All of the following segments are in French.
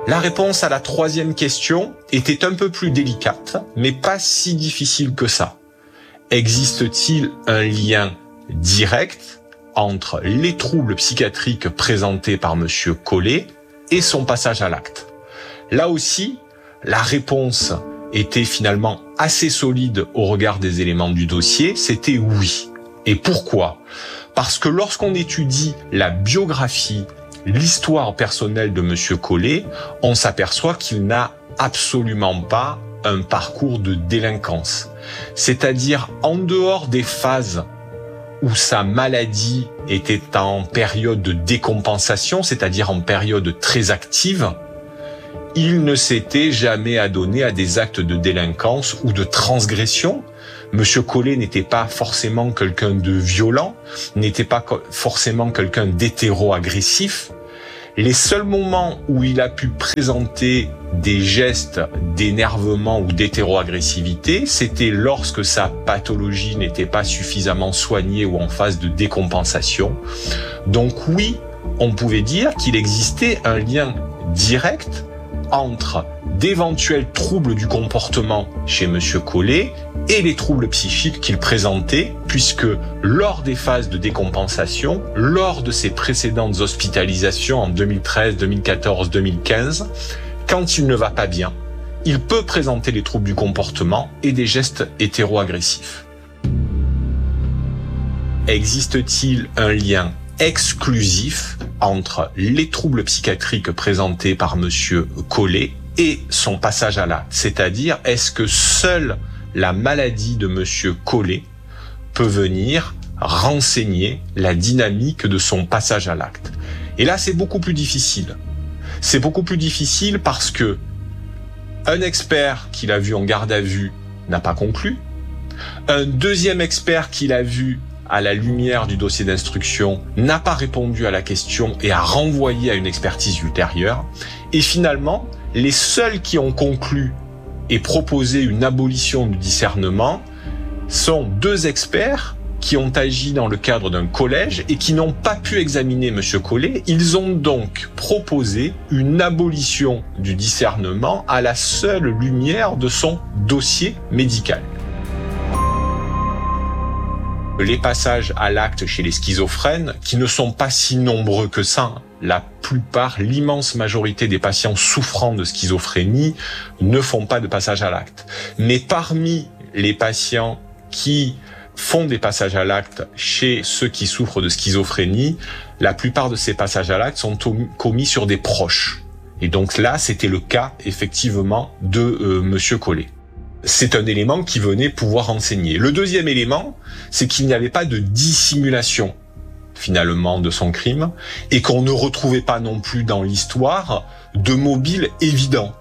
La réponse à la troisième question était un peu plus délicate, mais pas si difficile que ça. Existe-t-il un lien direct entre les troubles psychiatriques présentés par Monsieur Collet et son passage à l'acte? Là aussi, la réponse était finalement assez solide au regard des éléments du dossier, c'était oui. Et pourquoi ? Parce que lorsqu'on étudie la biographie, l'histoire personnelle de Monsieur Collet, on s'aperçoit qu'il n'a absolument pas un parcours de délinquance. C'est-à-dire, en dehors des phases où sa maladie était en période de décompensation, c'est-à-dire en période très active, il ne s'était jamais adonné à des actes de délinquance ou de transgression. Monsieur Collet n'était pas forcément quelqu'un de violent, n'était pas forcément quelqu'un d'hétéro-agressif. Les seuls moments où il a pu présenter des gestes d'énervement ou d'hétéro-agressivité, c'était lorsque sa pathologie n'était pas suffisamment soignée ou en phase de décompensation. Donc oui, on pouvait dire qu'il existait un lien direct entre d'éventuels troubles du comportement chez Monsieur Collet et les troubles psychiques qu'il présentait, puisque lors des phases de décompensation, lors de ses précédentes hospitalisations en 2013, 2014, 2015, quand il ne va pas bien, il peut présenter les troubles du comportement et des gestes hétéro-agressifs. Existe-t-il un lien exclusif entre les troubles psychiatriques présentés par Monsieur Collet et son passage à l'acte? C'est-à-dire, est-ce que seule la maladie de Monsieur Collet peut venir renseigner la dynamique de son passage à l'acte? Et là, c'est beaucoup plus difficile. C'est beaucoup plus difficile parce que un expert qu'il a vu en garde à vue n'a pas conclu. Un deuxième expert qu'il a vu à la lumière du dossier d'instruction, n'a pas répondu à la question et a renvoyé à une expertise ultérieure. Et finalement, les seuls qui ont conclu et proposé une abolition du discernement sont deux experts qui ont agi dans le cadre d'un collège et qui n'ont pas pu examiner Monsieur Collet. Ils ont donc proposé une abolition du discernement à la seule lumière de son dossier médical. Les passages à l'acte chez les schizophrènes, qui ne sont pas si nombreux que ça, la plupart, l'immense majorité des patients souffrant de schizophrénie ne font pas de passage à l'acte. Mais parmi les patients qui font des passages à l'acte chez ceux qui souffrent de schizophrénie, la plupart de ces passages à l'acte sont commis sur des proches. Et donc là, c'était le cas, effectivement, de Monsieur Collet. C'est un élément qui venait pouvoir renseigner. Le deuxième élément, c'est qu'il n'y avait pas de dissimulation, finalement, de son crime, et qu'on ne retrouvait pas non plus dans l'histoire de mobile évident.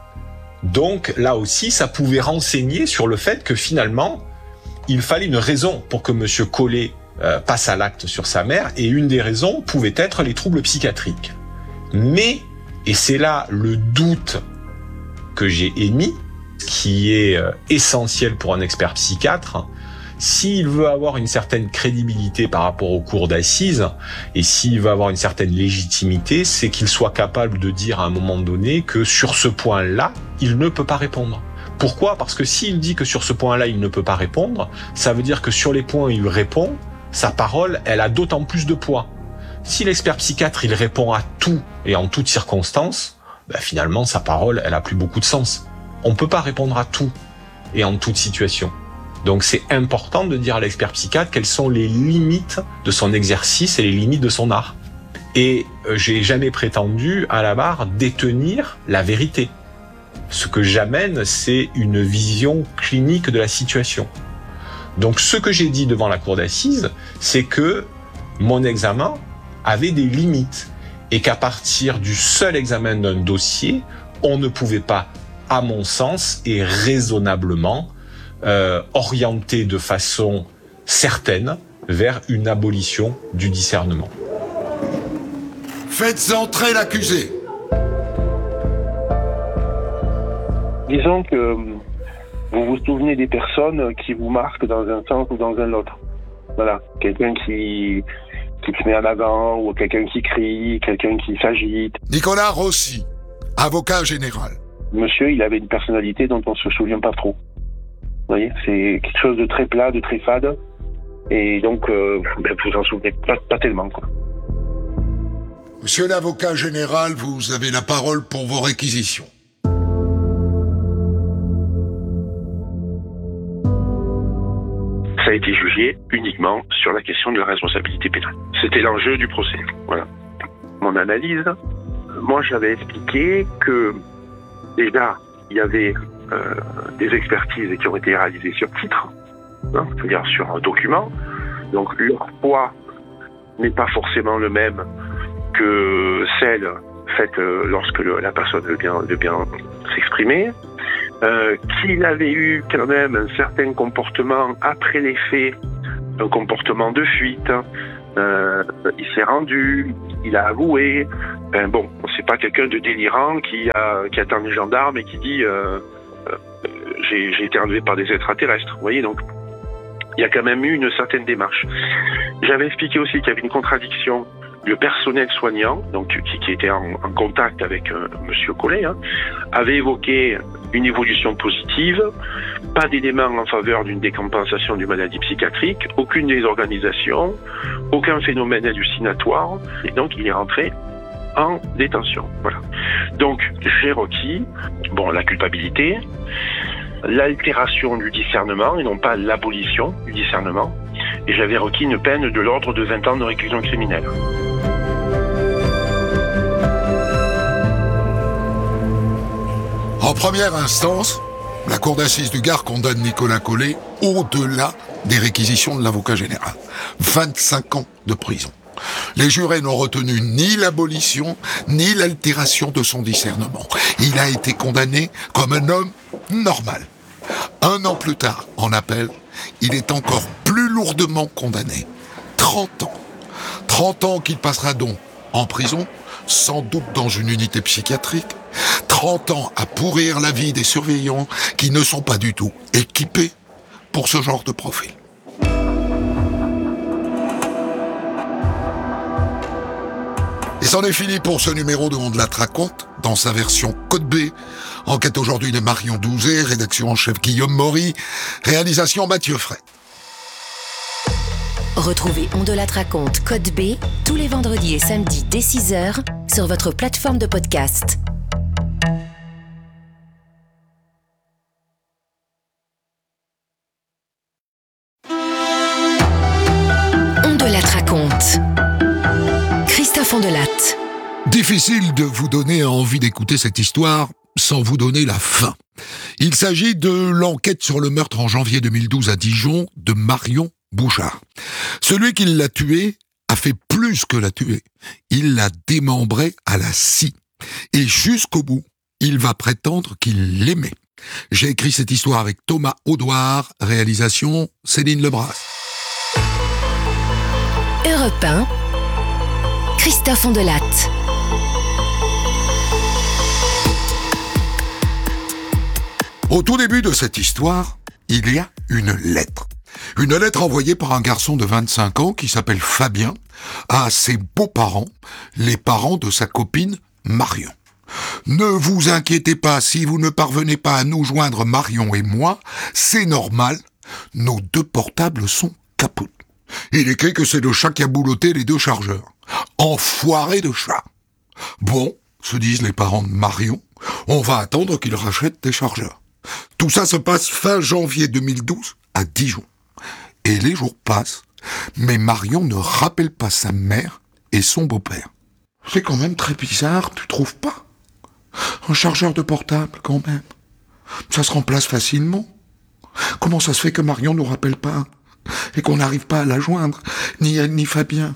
Donc, là aussi, ça pouvait renseigner sur le fait que, finalement, il fallait une raison pour que Monsieur Collet passe à l'acte sur sa mère, et une des raisons pouvait être les troubles psychiatriques. Mais, et c'est là le doute que j'ai émis, qui est essentiel pour un expert psychiatre, s'il veut avoir une certaine crédibilité par rapport aux cours d'assises, et s'il veut avoir une certaine légitimité, c'est qu'il soit capable de dire à un moment donné que sur ce point-là, il ne peut pas répondre. Pourquoi ? Parce que s'il dit que sur ce point-là, il ne peut pas répondre, ça veut dire que sur les points où il répond, sa parole, elle a d'autant plus de poids. Si l'expert psychiatre, il répond à tout et en toutes circonstances, finalement, sa parole, elle a plus beaucoup de sens. On peut pas répondre à tout et en toute situation. Donc c'est important de dire à l'expert psychiatre quelles sont les limites de son exercice et les limites de son art. Et j'ai jamais prétendu à la barre détenir la vérité. Ce que j'amène, c'est une vision clinique de la situation. Donc ce que j'ai dit devant la cour d'assises, c'est que mon examen avait des limites et qu'à partir du seul examen d'un dossier, on ne pouvait pas, à mon sens, et raisonnablement, orienter de façon certaine vers une abolition du discernement. Faites entrer l'accusé. Disons que vous vous souvenez des personnes qui vous marquent dans un sens ou dans un autre. Voilà, quelqu'un qui se met en avant, ou quelqu'un qui crie, quelqu'un qui s'agite. Nicolas Rossi, avocat général. Monsieur, il avait une personnalité dont on se souvient pas trop. Vous voyez, c'est quelque chose de très plat, de très fade. Et donc, vous en souvenez pas tellement, quoi. Monsieur l'avocat général, vous avez la parole pour vos réquisitions. Ça a été jugé uniquement sur la question de la responsabilité pénale. C'était l'enjeu du procès. Voilà. Mon analyse, moi j'avais expliqué que déjà il y avait des expertises qui ont été réalisées sur titre, hein, c'est-à-dire sur un document. Donc leur poids n'est pas forcément le même que celle faite lorsque la personne veut bien s'exprimer. Qu'il avait eu quand même un certain comportement après les faits, un comportement de fuite. Il s'est rendu, il a avoué. C'est pas quelqu'un de délirant qui attend les gendarmes et qui dit j'ai été enlevé par des extraterrestres. Vous voyez, donc il y a quand même eu une certaine démarche. J'avais expliqué aussi qu'il y avait une contradiction. Le personnel soignant, donc qui était en contact avec Monsieur Collet, avait évoqué une évolution positive, pas d'éléments en faveur d'une décompensation d'une maladie psychiatrique, aucune désorganisation, aucun phénomène hallucinatoire, et donc il est rentré en détention. Voilà. Donc j'ai requis la culpabilité, l'altération du discernement et non pas l'abolition du discernement, et j'avais requis une peine de l'ordre de 20 ans de réclusion criminelle. En première instance, la cour d'assises du Gard condamne Nicolas Collet au-delà des réquisitions de l'avocat général. 25 ans de prison. Les jurés n'ont retenu ni l'abolition, ni l'altération de son discernement. Il a été condamné comme un homme normal. 1 an plus tard, en appel, il est encore plus lourdement condamné. 30 ans. 30 ans qu'il passera donc en prison, sans doute dans une unité psychiatrique. 30 ans à pourrir la vie des surveillants qui ne sont pas du tout équipés pour ce genre de profil. Et c'en est fini pour ce numéro de On de la raconte, dans sa version Code B. Enquête aujourd'hui de Marion Douzet, rédaction en chef Guillaume Maury, réalisation Mathieu Fray. Retrouvez On de la raconte Code B tous les vendredis et samedis dès 6h sur votre plateforme de podcast. On de la raconte. Christophe Ondelat. Difficile de vous donner envie d'écouter cette histoire sans vous donner la fin. Il s'agit de l'enquête sur le meurtre en janvier 2012 à Dijon de Marion Bouchard. Celui qui l'a tuée a fait plus que la tuer. Il l'a démembrée à la scie. Et jusqu'au bout, il va prétendre qu'il l'aimait. J'ai écrit cette histoire avec Thomas Audouard, réalisation Céline Lebras. Europe 1, Christophe Ondelat. Au tout début de cette histoire, il y a une lettre. Une lettre envoyée par un garçon de 25 ans qui s'appelle Fabien à ses beaux-parents, les parents de sa copine Marion. Ne vous inquiétez pas, si vous ne parvenez pas à nous joindre, Marion et moi, c'est normal, nos 2 portables sont capotes. Il écrit que c'est le chat qui a boulotté les 2 chargeurs. Enfoiré de chat. Bon, se disent les parents de Marion, on va attendre qu'il rachète des chargeurs. Tout ça se passe fin janvier 2012 à Dijon. Et les jours passent, mais Marion ne rappelle pas sa mère et son beau-père. C'est quand même très bizarre, tu trouves pas ? Un chargeur de portable, quand même. Ça se remplace facilement. Comment ça se fait que Marion ne nous rappelle pas ? Et qu'on n'arrive pas à la joindre, ni elle ni Fabien.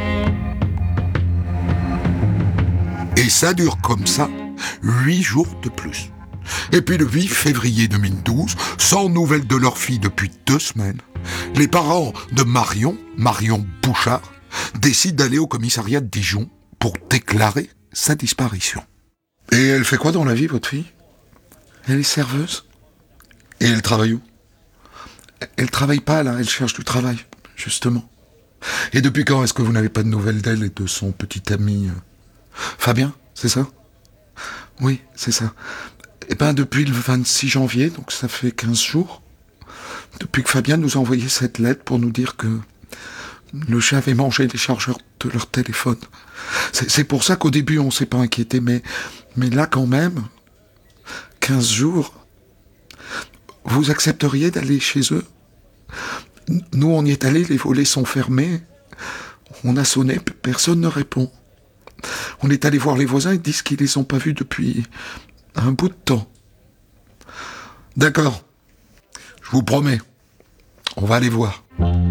Et ça dure comme ça, 8 jours de plus. Et puis le 8 février 2012, sans nouvelles de leur fille depuis 2 semaines, les parents de Marion Bouchard, décident d'aller au commissariat de Dijon pour déclarer sa disparition. Et elle fait quoi dans la vie, votre fille ? Elle est serveuse. Et elle travaille où ? Elle travaille pas, là, elle cherche du travail, justement. Et depuis quand est-ce que vous n'avez pas de nouvelles d'elle et de son petit ami Fabien, c'est ça ? Oui, c'est ça. Eh ben, depuis le 26 janvier, donc ça fait 15 jours, depuis que Fabien nous a envoyé cette lettre pour nous dire que le chat avait mangé les chargeurs de leur téléphone. C'est pour ça qu'au début, on s'est pas inquiété, mais là, quand même, 15 jours, vous accepteriez d'aller chez eux? Nous, on y est allés, les volets sont fermés. On a sonné, personne ne répond. On est allé voir les voisins, ils disent qu'ils les ont pas vus depuis un bout de temps. D'accord. Je vous promets. On va aller voir.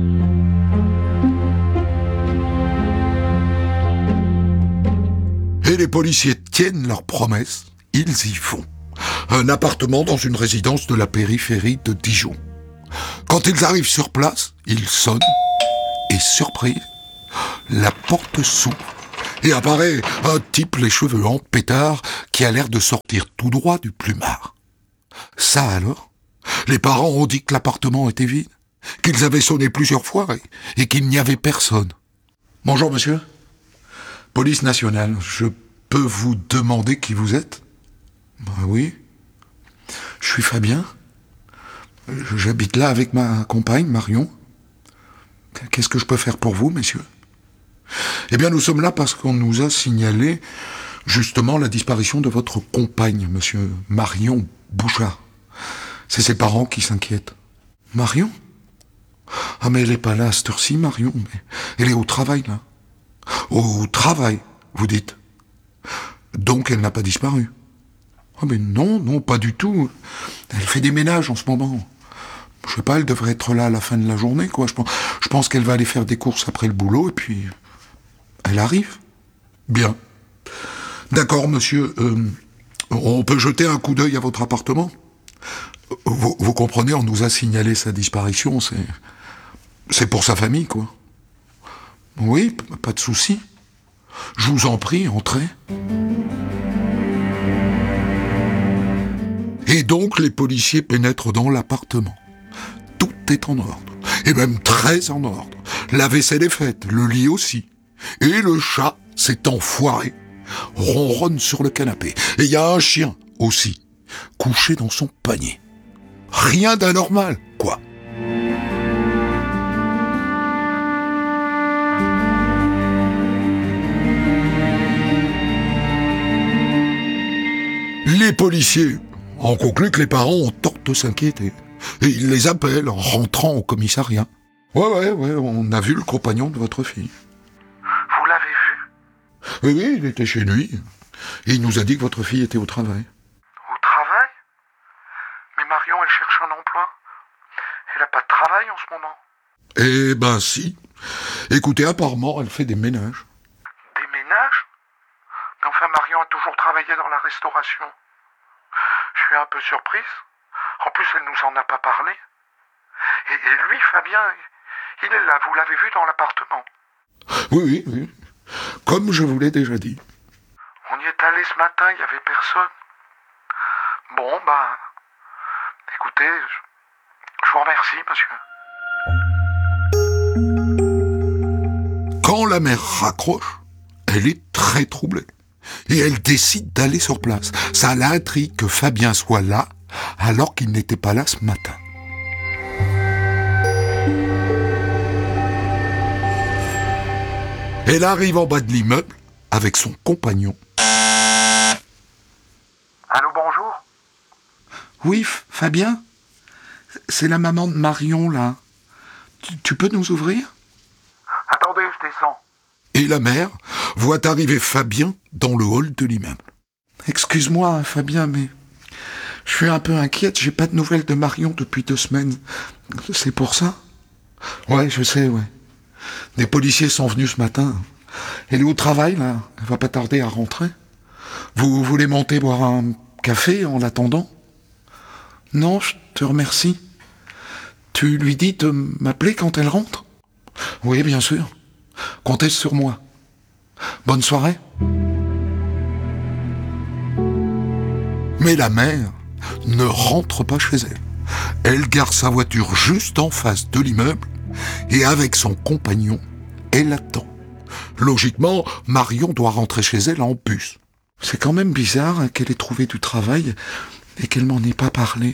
Et les policiers tiennent leur promesse. Ils y vont. Un appartement dans une résidence de la périphérie de Dijon. Quand ils arrivent sur place, ils sonnent. Et surprise, la porte s'ouvre. Et apparaît un type les cheveux en pétard qui a l'air de sortir tout droit du plumard. Ça alors, les parents ont dit que l'appartement était vide, qu'ils avaient sonné plusieurs fois et qu'il n'y avait personne. Bonjour monsieur. Police nationale, je peux vous demander qui vous êtes? Oui. Je suis Fabien. J'habite là avec ma compagne, Marion. Qu'est-ce que je peux faire pour vous, messieurs? Eh bien, nous sommes là parce qu'on nous a signalé justement la disparition de votre compagne, monsieur Marion Bouchard. C'est ses parents qui s'inquiètent. Marion? Ah, mais elle est pas là à cette heure-ci, Marion. Mais elle est au travail, là. Au travail, vous dites. Donc, elle n'a pas disparu. Ah, mais non, pas du tout. Elle fait des ménages en ce moment. Je sais pas, elle devrait être là à la fin de la journée, quoi. Je pense qu'elle va aller faire des courses après le boulot, et puis... elle arrive. Bien. D'accord, monsieur. On peut jeter un coup d'œil à votre appartement? Vous comprenez, on nous a signalé sa disparition, c'est pour sa famille, quoi. Oui, pas de souci. Je vous en prie, entrez. Et donc, les policiers pénètrent dans l'appartement. Tout est en ordre. Et même très en ordre. La vaisselle est faite, le lit aussi. Et le chat s'est enfoiré, ronronne sur le canapé. Et il y a un chien aussi, couché dans son panier. Rien d'anormal, quoi. Les policiers en concluent que les parents ont tort de s'inquiéter. Et ils les appellent en rentrant au commissariat. Ouais, on a vu le compagnon de votre fille. Vous l'avez vu? Oui, il était chez lui. Et il nous a dit que votre fille était au travail. Au travail? Mais Marion, elle cherche un emploi. Elle n'a pas de travail en ce moment. Eh ben si. Écoutez, apparemment, elle fait des ménages. Des ménages? Mais enfin, Marion a toujours travaillé dans la restauration. Je suis un peu surprise. En plus, elle nous en a pas parlé. Et lui, Fabien, il est là, vous l'avez vu dans l'appartement. Oui. Comme je vous l'ai déjà dit. On y est allé ce matin, il n'y avait personne. Bon, écoutez, je vous remercie, monsieur. Quand la mère raccroche, elle est très troublée. Et elle décide d'aller sur place. Ça l'intrigue que Fabien soit là, alors qu'il n'était pas là ce matin. Elle arrive en bas de l'immeuble avec son compagnon. Allô, bonjour? Oui, Fabien? C'est la maman de Marion, là. Tu peux nous ouvrir? Attendez, je descends. Et la mère voit arriver Fabien dans le hall de l'immeuble. Excuse-moi, Fabien, mais je suis un peu inquiète. J'ai pas de nouvelles de Marion depuis 2 semaines. C'est pour ça? Ouais, je sais, ouais. Des policiers sont venus ce matin. Elle est au travail, là. Elle va pas tarder à rentrer. Vous voulez monter boire un café en l'attendant? Non, je te remercie. Tu lui dis de m'appeler quand elle rentre? Oui, bien sûr. Comptez sur moi. Bonne soirée. Mais la mère ne rentre pas chez elle. Elle gare sa voiture juste en face de l'immeuble et avec son compagnon, elle attend. Logiquement, Marion doit rentrer chez elle en bus. C'est quand même bizarre qu'elle ait trouvé du travail et qu'elle m'en ait pas parlé.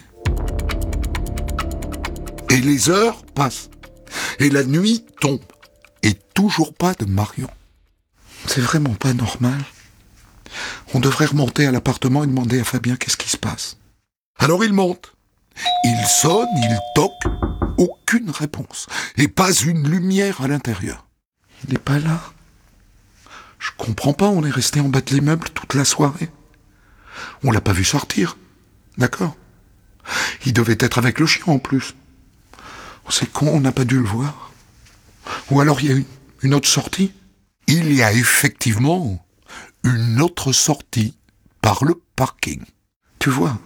Et les heures passent. Et la nuit tombe. Et toujours pas de Marion. C'est vraiment pas normal. On devrait remonter à l'appartement et demander à Fabien qu'est-ce qui se passe. Alors il monte. Il sonne, il toque. Aucune réponse. Et pas une lumière à l'intérieur. Il n'est pas là. Je comprends pas, on est resté en bas de l'immeuble toute la soirée. On l'a pas vu sortir. D'accord. Il devait être avec le chien en plus. C'est con, on n'a pas dû le voir. Ou alors il y a une autre sortie. Il y a effectivement une autre sortie par le parking. Tu vois,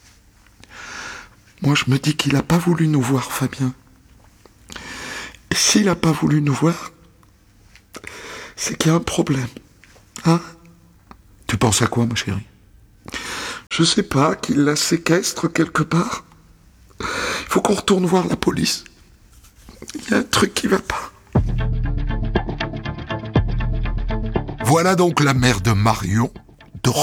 moi je me dis qu'il n'a pas voulu nous voir, Fabien. Et s'il n'a pas voulu nous voir, c'est qu'il y a un problème. Hein ? Tu penses à quoi, ma chérie ? Je sais pas, qu'il la séquestre quelque part. Il faut qu'on retourne voir la police. Il y a un truc qui va pas. Voilà donc la mère de Marion